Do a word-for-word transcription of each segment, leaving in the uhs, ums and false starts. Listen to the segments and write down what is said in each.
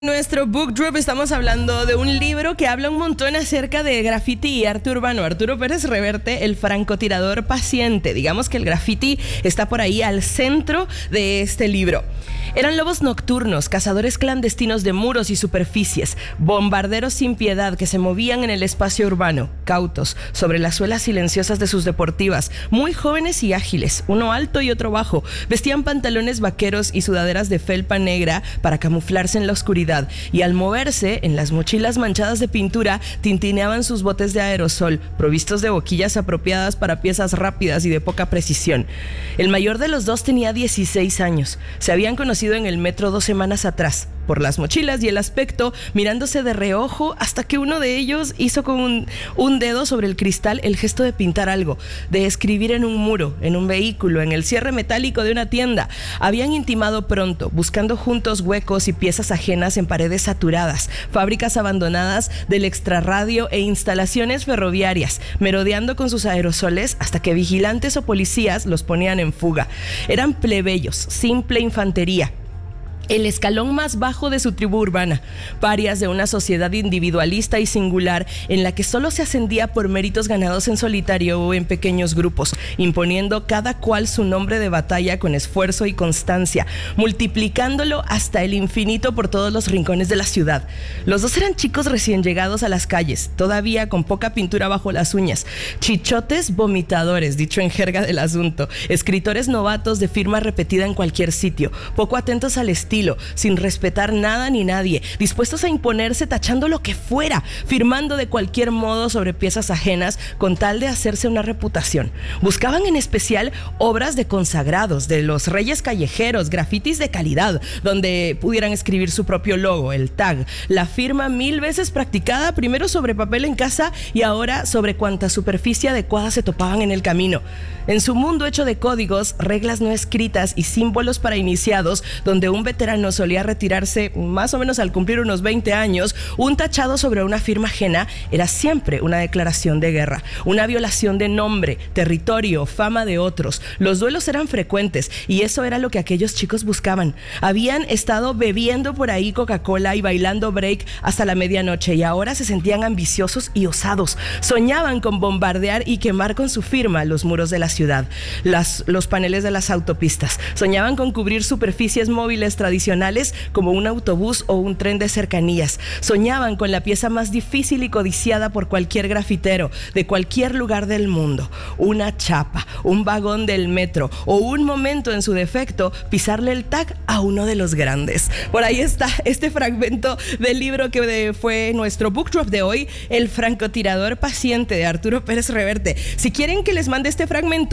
Nuestro book drop estamos hablando de un libro que habla un montón acerca de graffiti y arte urbano. Arturo Pérez Reverte, el francotirador paciente. Digamos que el graffiti está por ahí al centro de este libro. Eran lobos nocturnos, cazadores clandestinos de muros y superficies, bombarderos sin piedad que se movían en el espacio urbano, cautos, sobre las suelas silenciosas de sus deportivas, muy jóvenes y ágiles, uno alto y otro bajo. Vestían pantalones vaqueros y sudaderas de felpa negra para camuflarse en la oscuridad, y al moverse, en las mochilas manchadas de pintura, tintineaban sus botes de aerosol, provistos de boquillas apropiadas para piezas rápidas y de poca precisión. El mayor de los dos tenía dieciséis años. Se habían conocido en el metro dos semanas atrás, por las mochilas y el aspecto, mirándose de reojo hasta que uno de ellos hizo con un, un dedo sobre el cristal el gesto de pintar algo, de escribir en un muro, en un vehículo, en el cierre metálico de una tienda. Habían intimado pronto, buscando juntos huecos y piezas ajenas en paredes saturadas, fábricas abandonadas del extrarradio e instalaciones ferroviarias, merodeando con sus aerosoles hasta que vigilantes o policías los ponían en fuga. Eran plebeyos, simple infantería, el escalón más bajo de su tribu urbana, parias de una sociedad individualista y singular en la que solo se ascendía por méritos ganados en solitario o en pequeños grupos, imponiendo cada cual su nombre de batalla con esfuerzo y constancia, multiplicándolo hasta el infinito por todos los rincones de la ciudad. Los dos eran chicos recién llegados a las calles, todavía con poca pintura bajo las uñas, chichotes vomitadores, dicho en jerga del asunto, escritores novatos de firma repetida en cualquier sitio, poco atentos al estilo, sin respetar nada ni nadie, dispuestos a imponerse tachando lo que fuera, firmando de cualquier modo sobre piezas ajenas con tal de hacerse una reputación. Buscaban en especial obras de consagrados, de los reyes callejeros, grafitis de calidad, donde pudieran escribir su propio logo, el tag, la firma mil veces practicada, primero sobre papel en casa y ahora sobre cuanta superficie adecuada se topaban en el camino. En su mundo hecho de códigos, reglas no escritas y símbolos para iniciados, donde un veterano solía retirarse más o menos al cumplir unos veinte años, un tachado sobre una firma ajena era siempre una declaración de guerra, una violación de nombre, territorio, fama de otros. Los duelos eran frecuentes y eso era lo que aquellos chicos buscaban. Habían estado bebiendo por ahí Coca-Cola y bailando break hasta la medianoche y ahora se sentían ambiciosos y osados. Soñaban con bombardear y quemar con su firma los muros de la ciudad, las, los paneles de las autopistas. Soñaban con cubrir superficies móviles tradicionales como un autobús o un tren de cercanías. Soñaban con la pieza más difícil y codiciada por cualquier grafitero de cualquier lugar del mundo, una chapa, un vagón del metro o un momento, en su defecto, pisarle el tag a uno de los grandes. Por ahí está este fragmento del libro que fue nuestro book drop de hoy, El francotirador paciente, de Arturo Pérez Reverte. Si quieren que les mande este fragmento,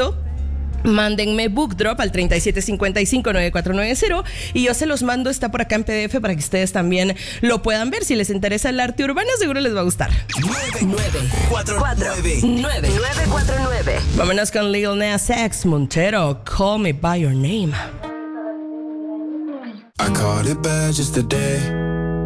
mándenme book drop al treinta y siete cincuenta y cinco noventa y cuatro noventa y yo se los mando. Está por acá en P D F para que ustedes también lo puedan ver. Si les interesa el arte urbano, seguro les va a gustar. nueve cuatro nueve nueve cuatro nueve. Vámonos con Lil Nas X, Montero, Call Me By Your Name. I caught it bad just today.